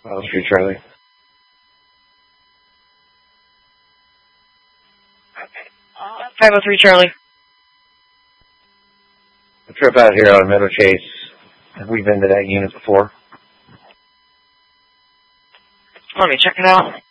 Street, Charlie. 503, Charlie. A trip out here on Meadow Chase. Have we been to that unit before? Let me check it out.